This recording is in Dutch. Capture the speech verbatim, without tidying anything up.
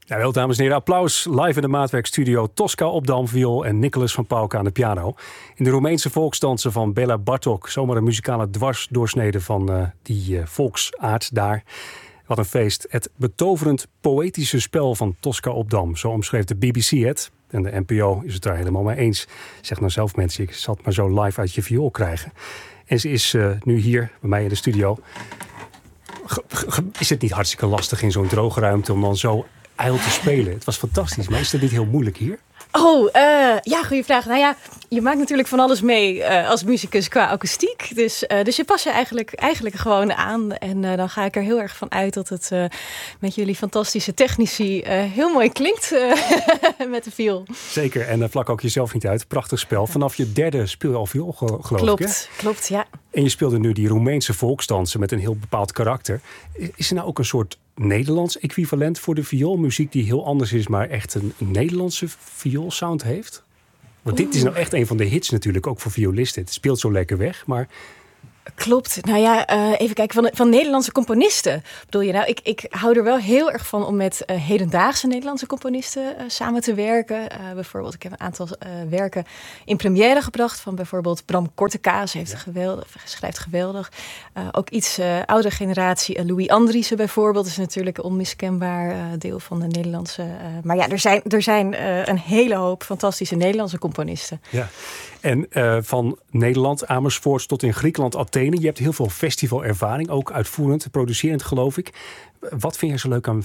Ja, wel, dames en heren, applaus. Live in de Maatwerkstudio. Tosca op de viool en Nicolas van Pauwke aan de piano. In de Roemeense volksdansen van Bela Bartok. Zomaar een muzikale dwarsdoorsnede van uh, die uh, volksaard daar. Wat een feest. Het betoverend poëtische spel van Tosca op Dam. Zo omschreef de B B C het. En de N P O is het daar helemaal mee eens. Zeg nou zelf mensen, ik zal het maar zo live uit je viool krijgen. En ze is uh, nu hier bij mij in de studio. Is het niet hartstikke lastig in zo'n droge ruimte om dan zo ijl te spelen? Het was fantastisch, maar is het niet heel moeilijk hier? Oh, uh, ja, goede vraag. Nou ja, je maakt natuurlijk van alles mee uh, als muzikus qua akoestiek. Dus, uh, dus je past je eigenlijk, eigenlijk gewoon aan. En uh, dan ga ik er heel erg van uit dat het uh, met jullie fantastische technici uh, heel mooi klinkt uh, met de viool. Zeker, en uh, vlak ook jezelf niet uit. Prachtig spel. Vanaf je derde speel je al viool, geloof klopt, ik. Klopt, klopt, ja. En je speelde nu die Roemeense volksdansen met een heel bepaald karakter. Is er nou ook een soort Nederlands equivalent voor de vioolmuziek die heel anders is, maar echt een Nederlandse vioolsound heeft? Want dit is nou echt een van de hits natuurlijk, ook voor violisten. Het speelt zo lekker weg, maar... Klopt. Nou ja, uh, even kijken. Van, van Nederlandse componisten bedoel je nou? Ik, ik hou er wel heel erg van om met uh, hedendaagse Nederlandse componisten uh, samen te werken. Uh, bijvoorbeeld, ik heb een aantal uh, werken in première gebracht van bijvoorbeeld Bram Kortekaas. Heeft ja. geweldig, schrijft geweldig. Uh, ook iets uh, oudere generatie. Uh, Louis Andriessen bijvoorbeeld is natuurlijk een onmiskenbaar uh, deel van de Nederlandse. Uh, maar ja, er zijn, er zijn uh, een hele hoop fantastische Nederlandse componisten. Ja. En uh, van Nederland, Amersfoort tot in Griekenland, Athene. Je hebt heel veel festivalervaring, ook uitvoerend, producerend geloof ik. Wat vind je zo leuk aan